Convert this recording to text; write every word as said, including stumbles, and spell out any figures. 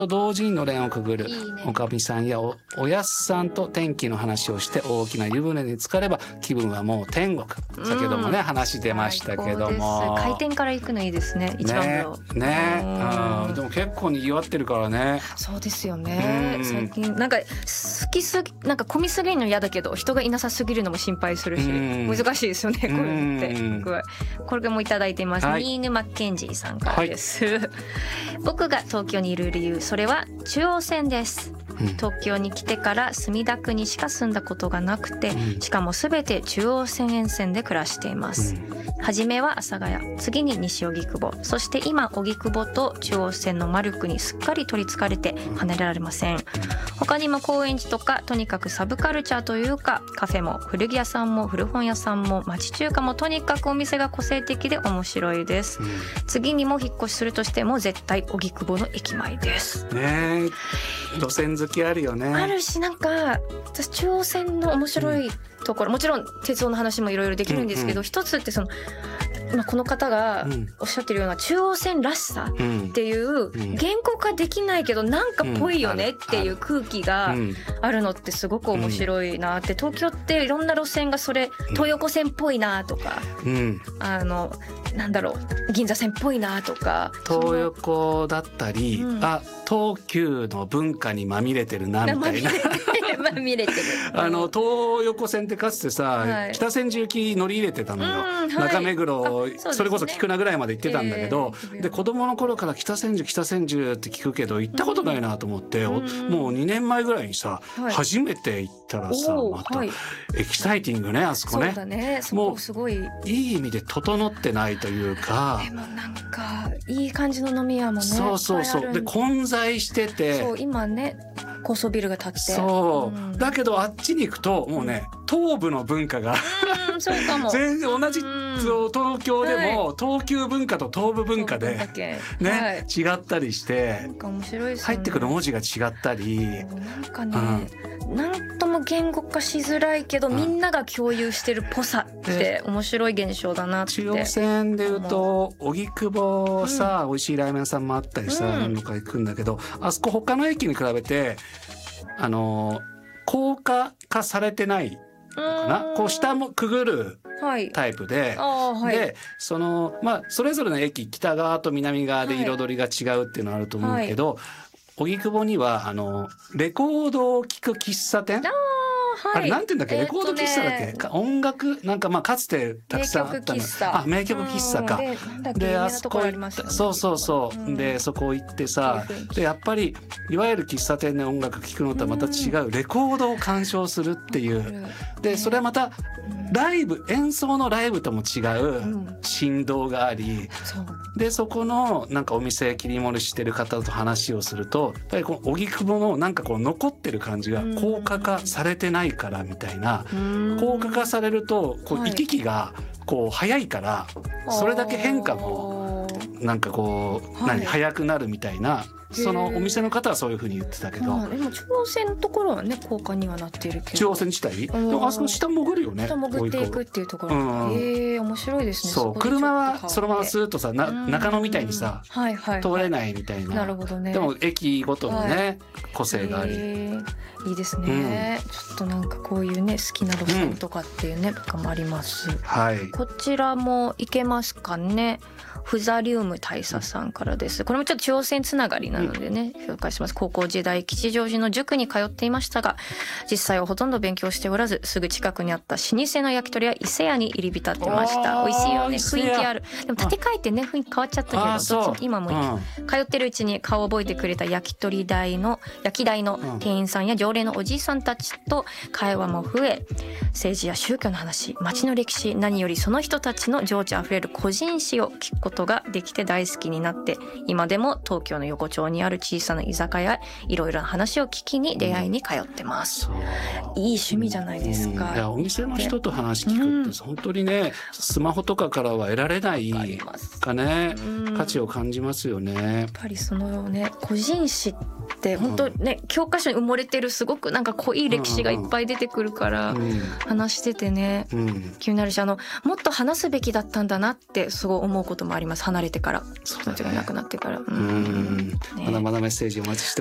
同時にのれんをくぐるいいね。 おかみさんや お, おやすさんと天気の話をして大きな湯船に浸かれば気分はもう天国。先ほどもね、 うん、 話出ましたけども、 開店から行くのいいですね。一番風呂ねね、 うんうん、でも結構にぎわってるからね。 そうですよね、 うん、 最近なんか好きすぎなんか混みすぎるの嫌だけど人がいなさすぎるのも心配するし、うん、難しいですよねこれって、うん、これもいただいています、はい、ニーヌ・マッケンジーさんからです、はい、僕が東京にいる理由、それは中央線です。東京に来てから墨田区にしか住んだことがなくて、うん、しかも全て中央線沿線で暮らしています、うん、初めは阿佐ヶ谷、次に西荻窪、そして今荻窪と中央線の魔力にすっかり取りつかれて離れられません、うん、他にも高円寺とかとにかくサブカルチャーというか、カフェも古着屋さんも古本屋さんも町中華もとにかくお店が個性的で面白いです、うん、次にも引っ越しするとしても絶対荻窪の駅前ですね。路線好きあるよね。 あるし、なんか私中央線の面白いところ、うん、もちろん鉄道の話もいろいろできるんですけど、うんうん、一つってその、まあ、この方がおっしゃってるような中央線らしさっていう、うん、言語化できないけどなんかぽいよねっていう空気があるのってすごく面白いなって、東京っていろんな路線がそれ東横線っぽいなとか、うん、あのなんだろう銀座線っぽいなとか、 東横だったり、うん、あ東急の文化にまみれてるなみたいなまみれてるあの東横線ってかつてさ、はい、北千住行き乗り入れてたのよ、うん、中目黒、はい、それこそ菊名ぐらいまで行ってたんだけど、えー、で子供の頃から北千住北千住って聞くけど行ったことないなと思って、うん、もうにねんまえぐらいにさ、はい、初めて行ったらさまた、はい、エキサイティングね、あそこね。 そうだね、そこすごいいい意味で整ってないというか、 でもなんかいい感じの飲み屋もね、 そうそうそうで混在してて、 そう今ね高層ビルが建って、 そう、うん、だけどあっちに行くともうね、うん、東部の文化がそうかも全然同じ、うん、東京でも、はい、東急文化と東部文化で、ね、はい、違ったりしてなんか面白いですよね、 入ってくる文字が違ったり、 なんかね、うん、なんとも言語化しづらいけど、うん、みんなが共有してるっぽさって面白い現象だなって。 中央線でいうと荻窪さ、うん、美味しいラーメン屋さんもあったりさ、うん、何度か行くんだけど、あそこ他の駅に比べてあの高架化されてないのかな、こう下もくぐるタイプで、はい、でそのまあそれぞれの駅北側と南側で彩りが違うっていうのはあると思うけど、荻、はい、窪にはあのレコードを聴く喫茶店、はい、あれなんて言うんだっけ、レコード喫茶だっけ、えーね、音楽なんかまあかつてたくさんあったの、あ名曲喫茶か、で, であそこ行った、そうそうそう、うん、でそこ行ってさ、でやっぱりいわゆる喫茶店で音楽聴くのとはまた違う、うん、レコードを鑑賞するっていう、でそれはまたライブ、演奏のライブとも違う振動があり、うん、でそこのなんかお店切り盛りしてる方と話をすると、やっぱりこの荻窪のなんかこう残ってる感じが高架化されてないからみたいな、高架化されるとこう行き来がこう早いから、それだけ変化もなんかこう何早くなるみたいな、そのお店の方はそういう風に言ってたけど、 でも中央線のところはね高架にはなっているけど、 中央線自体でもあそこ下潜るよね、 下潜っていくっていうところ、うん、えー、面白いですね。 そう車はそのままスーッとさな中野みたいにさ、はいはいはい、通れないみたいな、 なるほどね、 でも駅ごとのね、はい、個性があり、 えー、いいですね、うん、ちょっとなんかこういうね好きな路線とかっていうね、うん、とかもあります、はい、こちらもいけますかね。フザリウム大佐さんからです。これもちょっと中央線つながりなのでね、うん、紹介します。高校時代吉祥寺の塾に通っていましたが、実際はほとんど勉強しておらず、すぐ近くにあった老舗の焼き鳥屋伊勢屋に入り浸ってました。美味しいよね、雰囲気ある。でも建て替えてね雰囲気変わっちゃったけど、どっちも今もいい、うん、通ってるうちに顔を覚えてくれた焼き鳥台の焼き台の店員さんや常連のおじいさんたちと会話も増え、政治や宗教の話、街の歴史、何よりその人たちの情緒あふれる個人史を聞くことができて大好きになって、今でも東京の横丁にある小さな居酒屋、いろいろな話を聞きに出会いに通ってます、うん、いい趣味じゃないですか、 うん、いやお店の人と話聞くって本当にね、うん、スマホとかからは得られないかね、うん、価値を感じますよね。 やっぱりそのね個人史っって本当ね、うん、教科書に埋もれてるすごくなんか濃い歴史がいっぱい出てくるから話しててね、うん、気になるし、あのもっと話すべきだったんだなってすごい思うこともあります。離れてから、人たちがいなくなってから。うん、 うん、ね、まだまだメッセージお待ちして